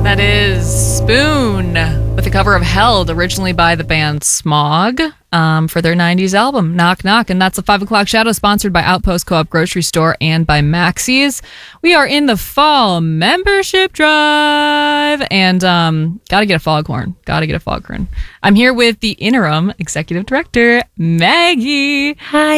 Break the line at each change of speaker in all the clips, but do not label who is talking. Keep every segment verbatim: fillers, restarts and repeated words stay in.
That is Spoon with a cover of Held, originally by the band Smog, um, for their nineties album, Knock Knock. And that's a five o'clock Shadow, sponsored by Outpost Co-op Grocery Store and by Maxie's. We are in the fall membership drive, and um, gotta get a foghorn. Gotta get a foghorn. I'm here with the interim executive director, Maggie.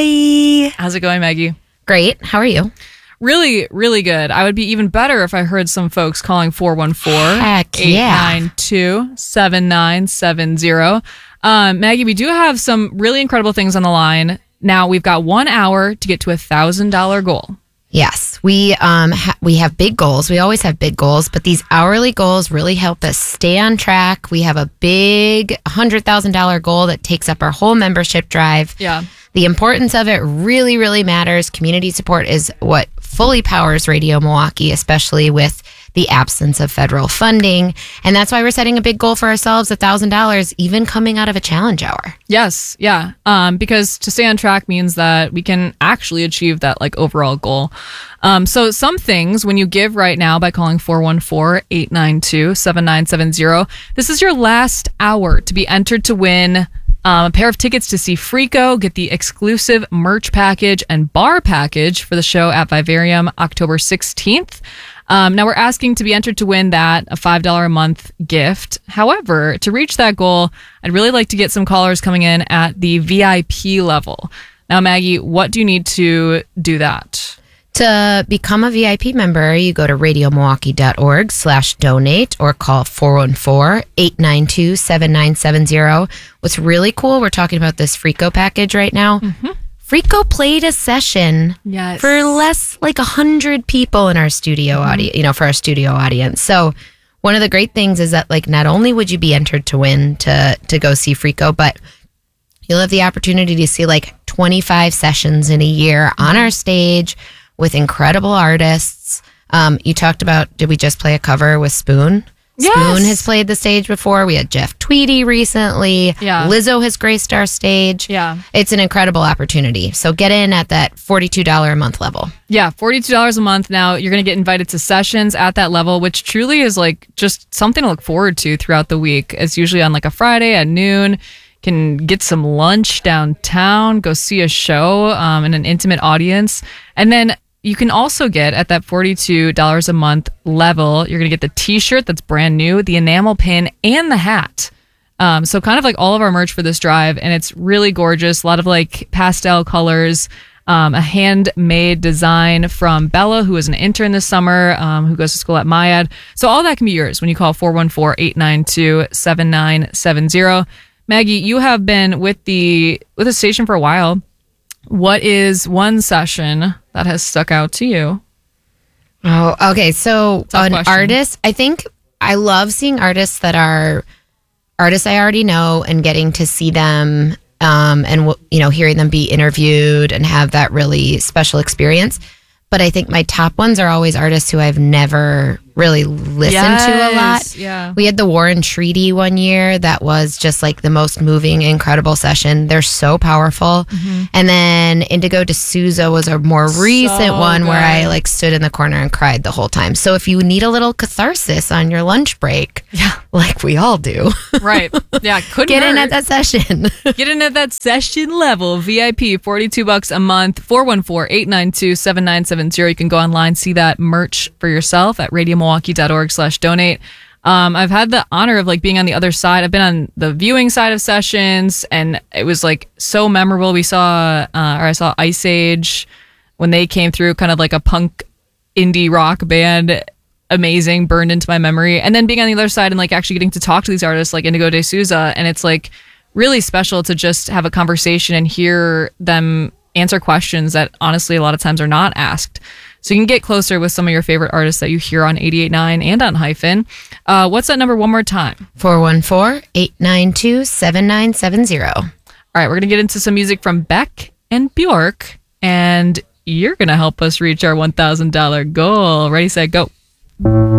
Hi.
How's it going, Maggie?
Great. How are you?
Really, really good. I would be even better if I heard some folks calling four one four, eight nine two, seven nine seven zero. Um, Maggie, we do have some really incredible things on the line. Now, we've got one hour to get to a one thousand dollars goal.
Yes, we um ha- we have big goals. We always have big goals, but these hourly goals really help us stay on track. We have a big one hundred thousand dollars goal that takes up our whole membership drive.
Yeah.
The importance of it really, really matters. Community support is what fully powers Radio Milwaukee, especially with the absence of federal funding. And that's why we're setting a big goal for ourselves, one thousand dollars, even coming out of a challenge hour.
Yes, yeah. Um, because to stay on track means that we can actually achieve that like overall goal. Um, so some things, when you give right now by calling four one four, eight nine two, seven nine seven zero, this is your last hour to be entered to win Um, a pair of tickets to see Freako, get the exclusive merch package and bar package for the show at Vivarium October sixteenth. Um, now, we're asking to be entered to win that, a five dollars a month gift. However, to reach that goal, I'd really like to get some callers coming in at the V I P level. Now, Maggie, what do you need to do that?
To become a V I P member, you go to radiomilwaukee.org slash donate or call four one four, eight nine two, seven nine seven zero. What's really cool, we're talking about this Freako package right now. Mm-hmm. Freako played a session
yes.
for less like one hundred people in our studio mm-hmm. audience, you know, for our studio audience. So one of the great things is that like not only would you be entered to win to, to go see Freako, but you'll have the opportunity to see like twenty-five sessions in a year on our stage with incredible artists. Um, you talked about, did we just play a cover with Spoon?
Yes.
Spoon has played the stage before. We had Jeff Tweedy recently.
Yeah.
Lizzo has graced our stage.
Yeah.
It's an incredible opportunity. So get in at that forty-two dollars a month level.
Yeah, forty-two dollars a month. Now you're going to get invited to sessions at that level, which truly is like just something to look forward to throughout the week. It's usually on like a Friday at noon. Can get some lunch downtown, go see a show um, in an intimate audience. And then you can also get at that forty-two dollars a month level, you're going to get the t-shirt that's brand new, the enamel pin, and the hat. Um, so kind of like all of our merch for this drive, and it's really gorgeous. A lot of like pastel colors, um, a handmade design from Bella, who is an intern this summer, um, who goes to school at Myad. So all that can be yours when you call four one four, eight nine two, seven nine seven zero. Maggie, you have been with the with the station for a while. What is one session that has stuck out to you?
Oh, okay. So
Tough
an
question.
artist, I think I love seeing artists that are artists I already know and getting to see them um, and, you know, hearing them be interviewed and have that really special experience. But I think my top ones are always artists who I've never really listened
Yes,
to a lot.
yeah.
We had the Warren Treaty one year that was just like the most moving, incredible session. They're so powerful. Mm-hmm. And then Indigo D'Souza was a more recent
So
one where I
good.
like stood in the corner and cried the whole time. So if you need a little catharsis on your lunch break,
Yeah.
like we all do,
Right. Yeah. Couldn't
get in
hurt.
at that session.
Get in at that session level. V I P, forty-two bucks a month, four one four, eight nine two, seven nine seven zero. You can go online, see that merch for yourself at radiomilwaukee.org slash donate. Um, I've had the honor of like being on the other side. I've been on the viewing side of sessions, and it was like so memorable. We saw, uh, or I saw Ice Age when they came through, kind of like a punk indie rock band. Amazing, burned into my memory. And then being on the other side and like actually getting to talk to these artists like Indigo D'Souza, and it's like really special to just have a conversation and hear them answer questions that honestly a lot of times are not asked. So you can get closer with some of your favorite artists that you hear on eighty-eight point nine and on Hyphen. Uh, what's that number one more time?
four one four, eight nine two, seven nine seven zero.
All right, we're going to get into some music from Beck and Bjork, and you're going to help us reach our one thousand dollars goal. Ready, set, go.